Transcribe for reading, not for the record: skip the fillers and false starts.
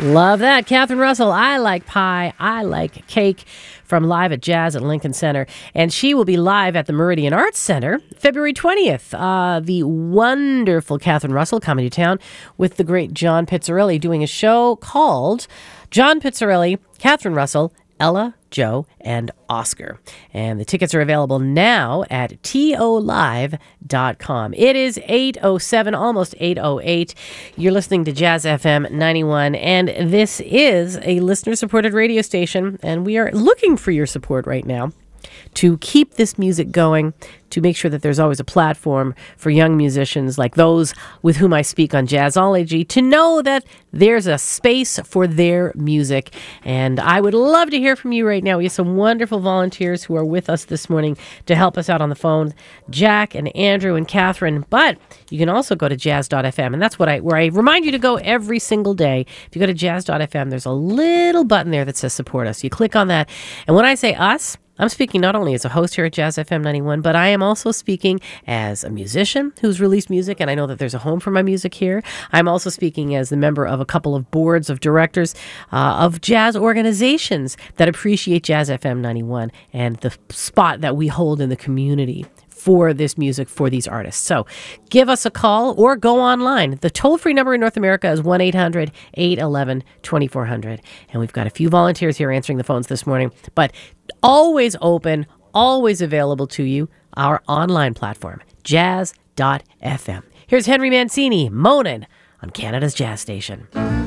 Love that. Catherine Russell, I like pie, I like cake, from Live at Jazz at Lincoln Center. And she will be live at the Meridian Arts Center February 20th. The wonderful Catherine Russell coming to town with the great John Pizzarelli doing a show called John Pizzarelli, Catherine Russell, Ella, Joe, and Oscar. And the tickets are available now at tolive.com. It is 8:07, almost 8:08. You're listening to Jazz FM 91, and this is a listener-supported radio station, and we are looking for your support right now to keep this music going, to make sure that there's always a platform for young musicians like those with whom I speak on Jazzology to know that there's a space for their music. And I would love to hear from you right now. We have some wonderful volunteers who are with us this morning to help us out on the phone, Jack and Andrew and Catherine. But you can also go to jazz.fm, and that's where I remind you to go every single day. If you go to jazz.fm, there's a little button there that says support us. You click on that, and when I say us, I'm speaking not only as a host here at Jazz FM 91, but I am also speaking as a musician who's released music, and I know that there's a home for my music here. I'm also speaking as the member of a couple of boards of directors of jazz organizations that appreciate Jazz FM 91 and the spot that we hold in the community for this music, for these artists. So give us a call or go online. The toll-free number in North America is 1-800-811-2400. And we've got a few volunteers here answering the phones this morning, but always open, always available to you, our online platform, jazz.fm. Here's Henry Mancini, Moanin' on Canada's Jazz Station.